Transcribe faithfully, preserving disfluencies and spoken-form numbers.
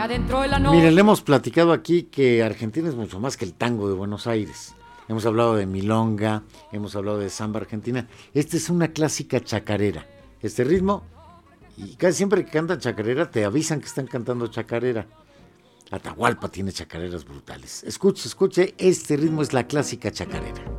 adentro de la noche. Miren, le hemos platicado aquí que Argentina es mucho más que el tango de Buenos Aires. Hemos hablado de milonga, hemos hablado de samba argentina. Esta es una clásica chacarera. Este ritmo, y casi siempre que cantan chacarera te avisan que están cantando chacarera. Atahualpa tiene chacareras brutales. Escuche, escuche, este ritmo es la clásica chacarera.